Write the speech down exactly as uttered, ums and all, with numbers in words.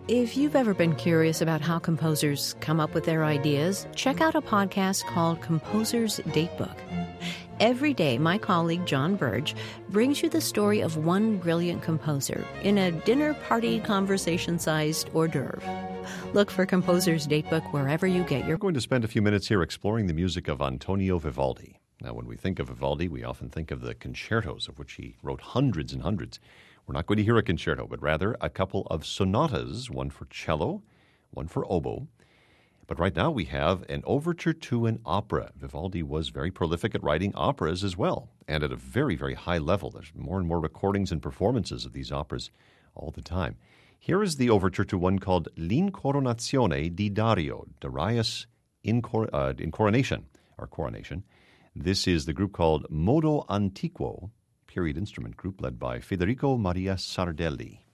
If you've ever been curious about how composers come up with their ideas, check out a podcast called Composer's Datebook. Every day, my colleague John Burge brings you the story of one brilliant composer in a dinner party conversation-sized hors d'oeuvre. Look for Composer's Datebook wherever you get your... We're going to spend a few minutes here exploring the music of Antonio Vivaldi. Now, when we think of Vivaldi, we often think of the concertos, of which he wrote hundreds and hundreds. We're not going to hear a concerto, but rather a couple of sonatas, one for cello, one for oboe. But right now we have an overture to an opera. Vivaldi was very prolific at writing operas as well, and at a very, very high level. There's more and more recordings and performances of these operas all the time. Here is the overture to one called L'Incoronazione di Dario, Darius in, cor- uh, in Coronation, or Coronation. This is the group called Modo Antiquo, period instrument group led by Federico Maria Sardelli.